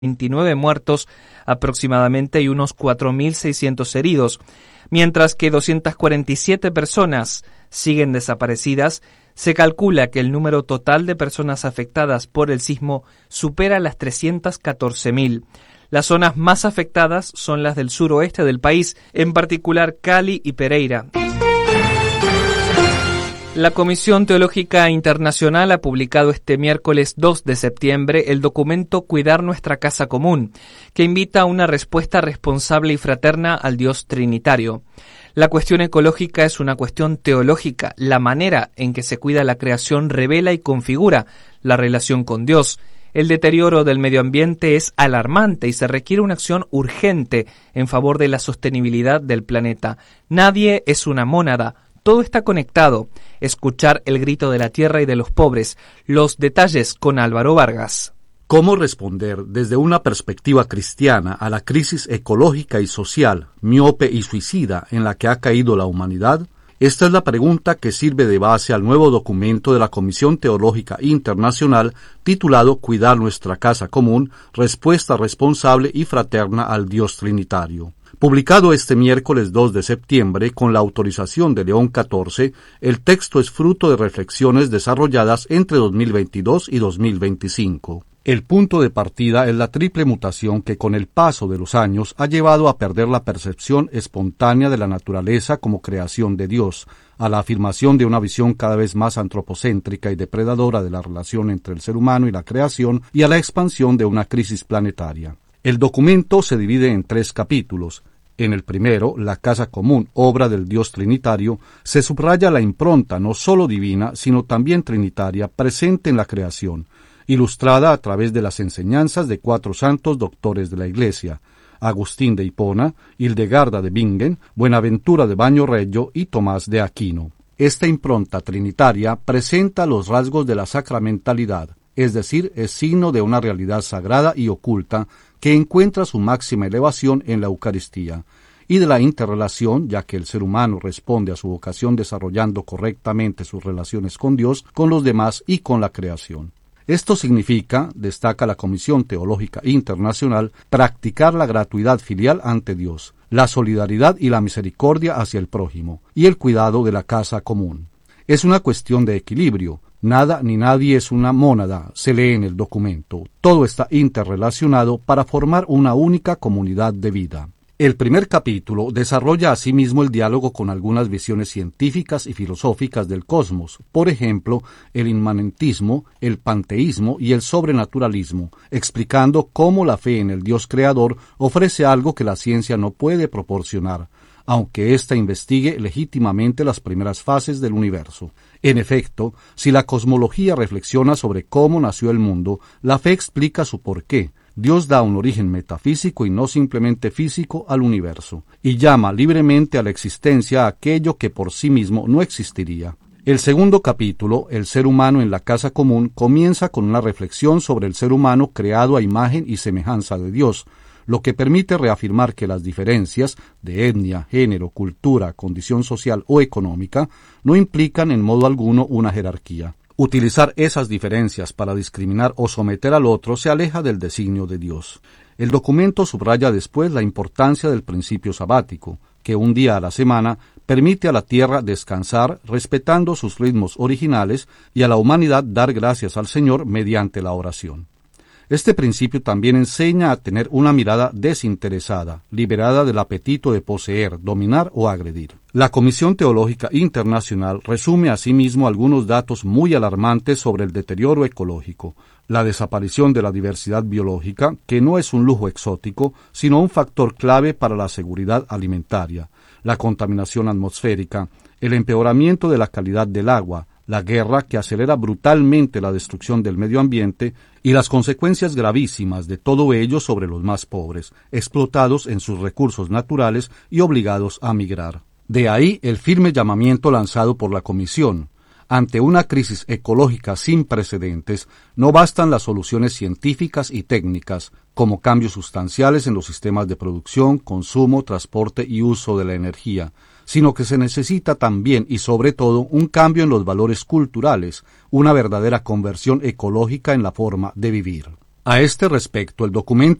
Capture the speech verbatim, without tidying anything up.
veintinueve muertos aproximadamente y unos cuatro mil seiscientos heridos, mientras que doscientas cuarenta y siete personas siguen desaparecidas. Se calcula que el número total de personas afectadas por el sismo supera las trescientas catorce mil. Las zonas más afectadas son las del suroeste del país, en particular Cali y Pereira. La Comisión Teológica Internacional ha publicado este miércoles dos de septiembre el documento Cuidar nuestra casa común, que invita a una respuesta responsable y fraterna al Dios Trinitario. La cuestión ecológica es una cuestión teológica. La manera en que se cuida la creación revela y configura la relación con Dios. El deterioro del medio ambiente es alarmante y se requiere una acción urgente en favor de la sostenibilidad del planeta. Nadie es una mónada. Todo está conectado. Escuchar el grito de la tierra y de los pobres. Los detalles con Álvaro Vargas. ¿Cómo responder desde una perspectiva cristiana a la crisis ecológica y social, miope y suicida en la que ha caído la humanidad? Esta es la pregunta que sirve de base al nuevo documento de la Comisión Teológica Internacional titulado Cuidar nuestra casa común, respuesta responsable y fraterna al Dios Trinitario. Publicado este miércoles dos de septiembre con la autorización de León catorce, el texto es fruto de reflexiones desarrolladas entre dos mil veintidós y dos mil veinticinco. El punto de partida es la triple mutación que con el paso de los años ha llevado a perder la percepción espontánea de la naturaleza como creación de Dios, a la afirmación de una visión cada vez más antropocéntrica y depredadora de la relación entre el ser humano y la creación, y a la expansión de una crisis planetaria. El documento se divide en tres capítulos. En el primero, la casa común, obra del Dios Trinitario, se subraya la impronta no sólo divina, sino también trinitaria, presente en la creación, ilustrada a través de las enseñanzas de cuatro santos doctores de la Iglesia: Agustín de Hipona, Hildegarda de Bingen, Buenaventura de Baño-Reggio y Tomás de Aquino. Esta impronta trinitaria presenta los rasgos de la sacramentalidad, es decir, es signo de una realidad sagrada y oculta que encuentra su máxima elevación en la Eucaristía, y de la interrelación, ya que el ser humano responde a su vocación desarrollando correctamente sus relaciones con Dios, con los demás y con la creación. Esto significa, destaca la Comisión Teológica Internacional, practicar la gratuidad filial ante Dios, la solidaridad y la misericordia hacia el prójimo, y el cuidado de la casa común. Es una cuestión de equilibrio. Nada ni nadie es una mónada, se lee en el documento. Todo está interrelacionado para formar una única comunidad de vida. El primer capítulo desarrolla asimismo el diálogo con algunas visiones científicas y filosóficas del cosmos, por ejemplo, el inmanentismo, el panteísmo y el sobrenaturalismo, explicando cómo la fe en el Dios creador ofrece algo que la ciencia no puede proporcionar, aunque ésta investigue legítimamente las primeras fases del universo. En efecto, si la cosmología reflexiona sobre cómo nació el mundo, la fe explica su porqué. Dios da un origen metafísico y no simplemente físico al universo, y llama libremente a la existencia a aquello que por sí mismo no existiría. El segundo capítulo, El ser humano en la casa común, comienza con una reflexión sobre el ser humano creado a imagen y semejanza de Dios, lo que permite reafirmar que las diferencias de etnia, género, cultura, condición social o económica no implican en modo alguno una jerarquía. Utilizar esas diferencias para discriminar o someter al otro se aleja del designio de Dios. El documento subraya después la importancia del principio sabático, que un día a la semana permite a la tierra descansar respetando sus ritmos originales y a la humanidad dar gracias al Señor mediante la oración. Este principio también enseña a tener una mirada desinteresada, liberada del apetito de poseer, dominar o agredir. La Comisión Teológica Internacional resume asimismo algunos datos muy alarmantes sobre el deterioro ecológico, la desaparición de la diversidad biológica, que no es un lujo exótico, sino un factor clave para la seguridad alimentaria, la contaminación atmosférica, el empeoramiento de la calidad del agua, la guerra que acelera brutalmente la destrucción del medio ambiente y las consecuencias gravísimas de todo ello sobre los más pobres, explotados en sus recursos naturales y obligados a migrar. De ahí el firme llamamiento lanzado por la Comisión. Ante una crisis ecológica sin precedentes, no bastan las soluciones científicas y técnicas, como cambios sustanciales en los sistemas de producción, consumo, transporte y uso de la energía, sino que se necesita también y sobre todo un cambio en los valores culturales, una verdadera conversión ecológica en la forma de vivir. A este respecto, el documento